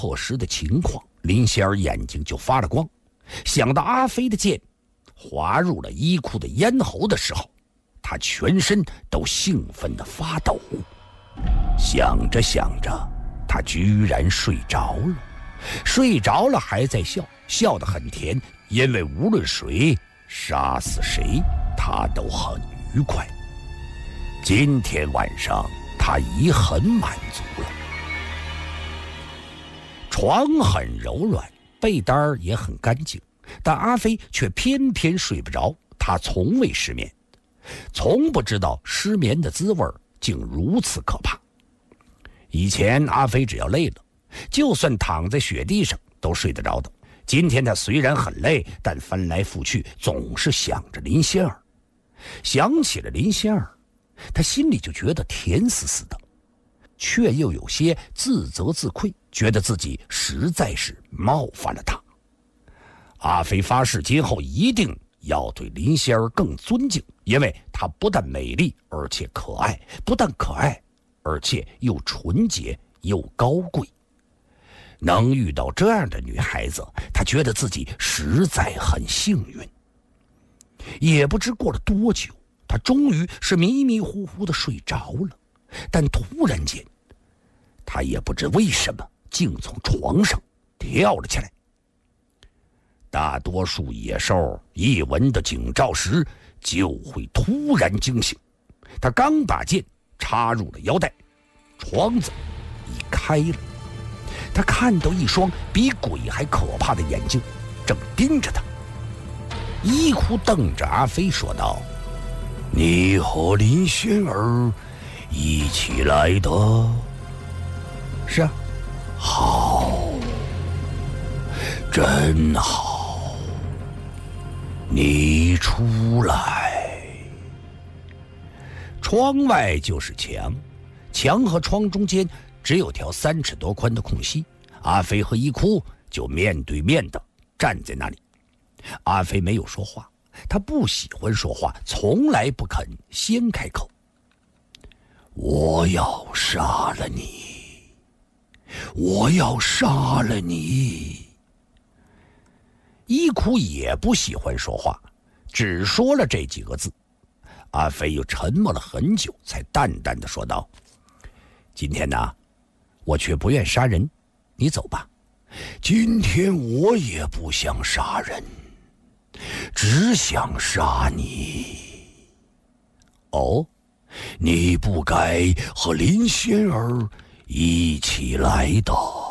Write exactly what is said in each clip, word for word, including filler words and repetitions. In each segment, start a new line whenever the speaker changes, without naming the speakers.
破时的情况，林仙儿眼睛就发了光。想到阿飞的剑划入了衣裤的咽喉的时候，他全身都兴奋地发抖。想着想着，他居然睡着了。睡着了还在笑，笑得很甜，因为无论谁杀死谁，他都很愉快。今天晚上他已很满足了。床很柔软，被单也很干净，但阿飞却偏偏睡不着。他从未失眠，从不知道失眠的滋味竟如此可怕。以前阿飞只要累了，就算躺在雪地上都睡得着的。今天他虽然很累，但翻来覆去总是想着林仙儿。想起了林仙儿，他心里就觉得甜丝丝的，却又有些自责自愧，觉得自己实在是冒犯了他。阿飞发誓今后一定要对林仙儿更尊敬，因为她不但美丽而且可爱，不但可爱而且又纯洁又高贵。能遇到这样的女孩子，他觉得自己实在很幸运。也不知过了多久，他终于是迷迷糊糊地睡着了。但突然间，他也不知为什么竟从床上跳了起来。大多数野兽一闻到警兆时就会突然惊醒。他刚把剑插入了腰带，窗子已开了。他看到一双比鬼还可怕的眼睛正盯着他。一哭瞪着阿飞说道：“你和林仙儿一起来的？”“是啊。”“好，真好。你出来。”窗外就是墙，墙和窗中间只有条三尺多宽的空隙。阿飞和一哭就面对面的站在那里。阿飞没有说话，他不喜欢说话，从来不肯先开口。“我要杀了你，我要杀了你。”一哭也不喜欢说话，只说了这几个字。阿飞又沉默了很久，才淡淡的说道：“今天呢，我却不愿杀人，你走吧。”“今天我也不想杀人，只想杀你。”“哦，你不该和林仙儿一起来的。”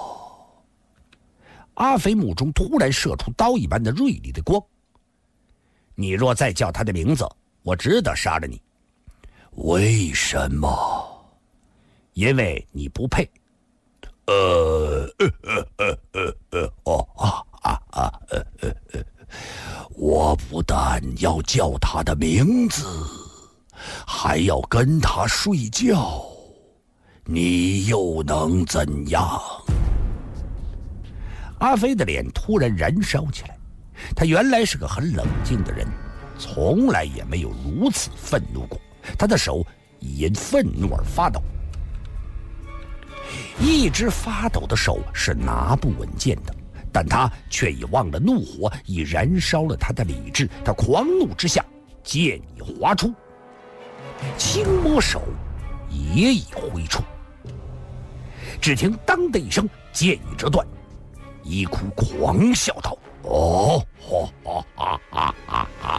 阿飞目中突然射出刀一般的锐利的光。“你若再叫他的名字，我只得杀了你。”“为什么？”“因为你不配。”“呃呃呃呃呃呃哦啊啊啊呃呃呃，我不但要叫他的名字，还要跟他睡觉，你又能怎样？”阿飞的脸突然燃烧起来。他原来是个很冷静的人，从来也没有如此愤怒过。他的手已因愤怒而发抖。一只发抖的手是拿不稳剑的，但他却已忘了怒火已燃烧了他的理智。他狂怒之下，剑已划出，轻魔手也已挥出。只听当的一声，剑已折断。一哭狂笑道：“哦，哈哈哈哈哈哈！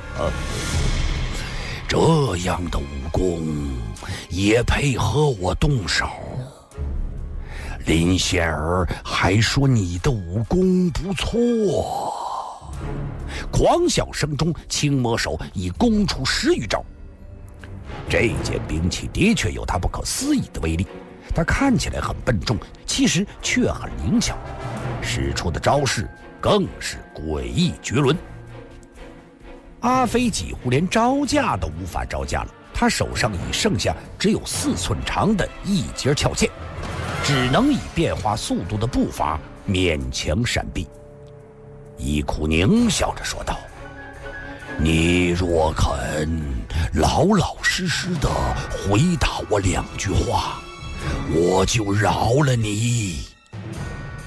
这样的武功也配和我动手？林仙儿还说你的武功不错。”狂笑声中，青魔手已攻出十余招。这件兵器的确有它不可思议的威力，它看起来很笨重，其实却很灵巧，使出的招式更是诡异绝伦。阿飞几乎连招架都无法招架了，他手上已剩下只有四寸长的一节鞘剑，只能以变化速度的步伐勉强闪避。一哭狞笑着说道：“你若肯老老实实的回答我两句话，我就饶了你。”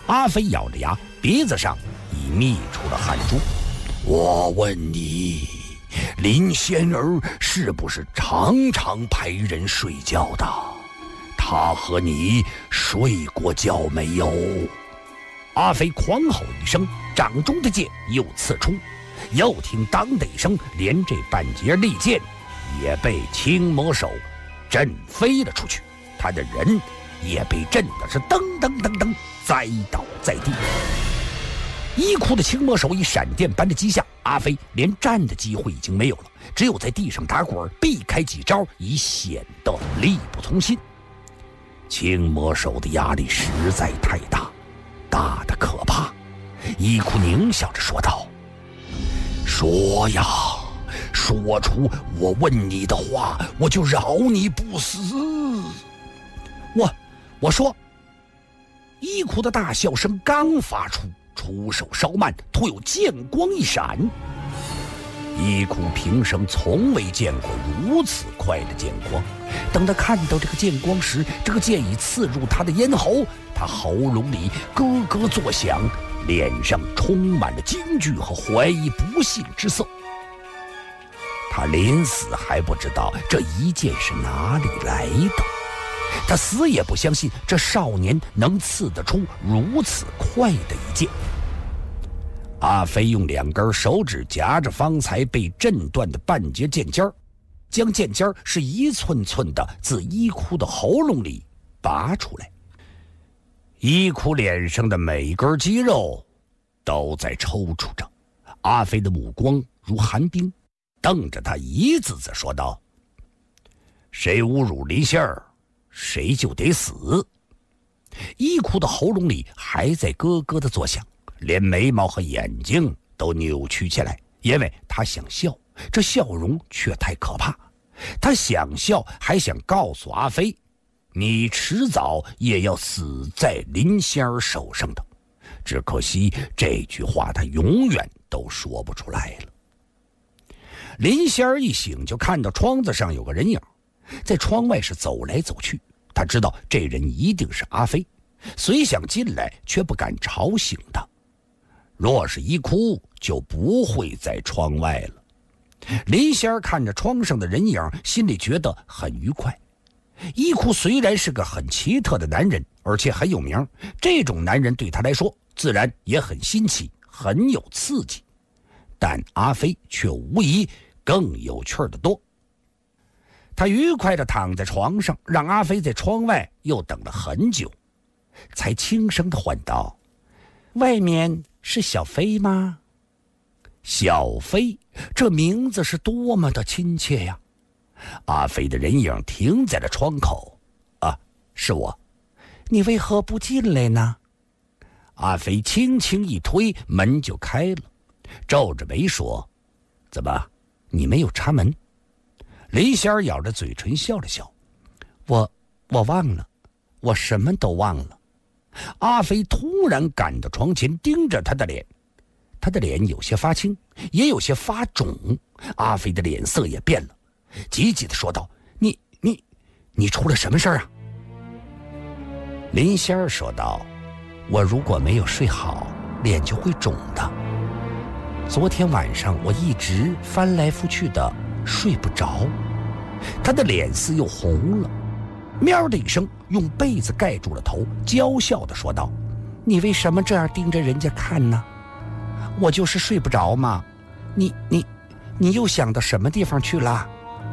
阿飞咬着牙，鼻子上已泌出了汗珠。我问你，林仙儿是不是常常陪人睡觉的？他和你睡过觉没有？阿飞狂吼一声，掌中的剑又刺出，又听当的一声，连这半截利剑也被青魔手震飞了出去，他的人也被震得是噔噔噔噔栽倒在地。一哭的青魔手以闪电般的击下，阿飞连站的机会已经没有了，只有在地上打滚，避开几招，以显得力不从心。青魔手的压力实在太大，大的可怕。一哭狞笑着说道：说呀，说出我问你的话，我就饶你不死。我我说。一哭的大笑声刚发出，出手稍慢，突有剑光一闪。一哭平生从未见过如此快的剑光，等他看到这个剑光时，这个剑已刺入他的咽喉，他喉咙里咯咯作响，脸上充满了惊惧和怀疑不幸之色。他临死还不知道这一剑是哪里来的，他死也不相信这少年能刺得出如此快的一剑。阿飞用两根手指夹着方才被震断的半截剑尖儿，将剑尖儿是一寸寸的自一哭的喉咙里拔出来。一哭脸上的每根肌肉都在抽搐着，阿飞的目光如寒冰，瞪着他一字字说道：谁侮辱林仙儿，谁就得死。一哭的喉咙里还在咯咯的作响，连眉毛和眼睛都扭曲起来，因为他想笑，这笑容却太可怕。他想笑，还想告诉阿飞，你迟早也要死在林仙儿手上的，只可惜这句话他永远都说不出来了。林仙儿一醒就看到窗子上有个人影，在窗外是走来走去，他知道这人一定是阿飞，虽想进来却不敢吵醒他。若是一哭，就不会在窗外了。林仙儿看着窗上的人影，心里觉得很愉快。一哭虽然是个很奇特的男人，而且很有名，这种男人对他来说自然也很新奇，很有刺激。但阿飞却无疑更有趣的多。他愉快地躺在床上，让阿飞在窗外又等了很久，才轻声地唤道：外面是小飞吗？小飞，这名字是多么的亲切呀！阿飞的人影停在了窗口。啊，是我。你为何不进来呢？阿飞轻轻一推，门就开了，皱着眉说：怎么，你没有插门？林仙儿咬着嘴唇笑了笑：我我忘了，我什么都忘了。阿飞突然赶到床前，盯着他的脸，他的脸有些发青，也有些发肿。阿飞的脸色也变了，急急地说道：你你你出了什么事啊？林仙儿说道：我如果没有睡好，脸就会肿的。昨天晚上我一直翻来覆去的睡不着。他的脸色又红了，喵的一声用被子盖住了头，娇笑地说道：你为什么这样盯着人家看呢？我就是睡不着嘛。你你你又想到什么地方去了？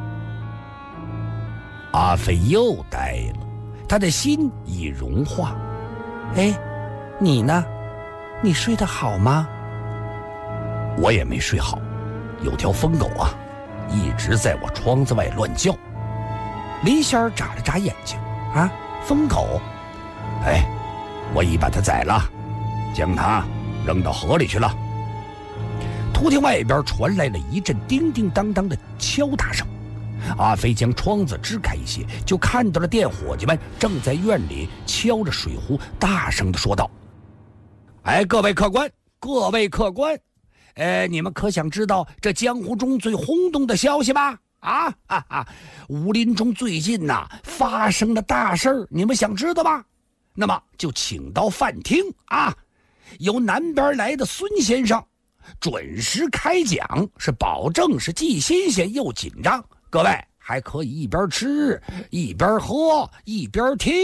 阿飞又呆了，他的心已融化。哎，你呢？你睡得好吗？我也没睡好，有条疯狗啊，一直在我窗子外乱叫。林仙儿眨了眨眼睛，啊，疯狗？哎，我已把它宰了，将它扔到河里去了。突听外边传来了一阵叮叮当当的敲打声，阿飞将窗子支开一些，就看到了店伙计们正在院里敲着水壶，大声地说道：哎，各位客官，各位客官，呃，你们可想知道这江湖中最轰动的消息吗？啊哈哈！武林中最近呐、啊、发生了大事儿，你们想知道吗？ 那么就请到饭厅啊，由南边来的孙先生准时开讲，是保证是既新鲜又紧张。各位还可以一边吃一边喝一边听。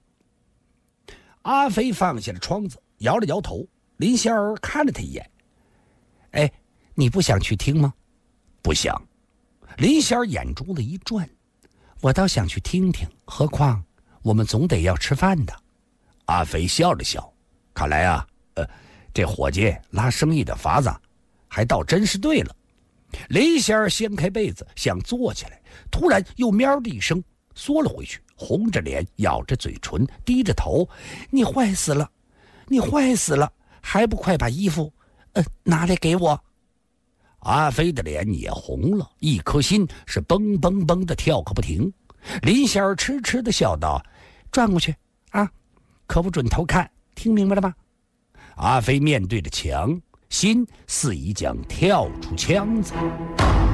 阿飞放下了窗子，摇了摇头。林仙儿看了他一眼，哎，你不想去听吗？不想。林仙儿眼珠子一转，我倒想去听听，何况我们总得要吃饭的。阿飞笑了笑，看来啊，呃，这伙计拉生意的法子还倒真是对了。林仙儿掀开被子想坐起来，突然又喵的一声缩了回去，红着脸咬着嘴唇低着头，你坏死了，你坏死了，还不快把衣服呃拿来给我。阿飞的脸也红了，一颗心是蹦蹦蹦的跳个不停。林仙儿痴痴的笑道，转过去啊，可不准偷看，听明白了吗？阿飞面对着墙，心似已将跳出腔子。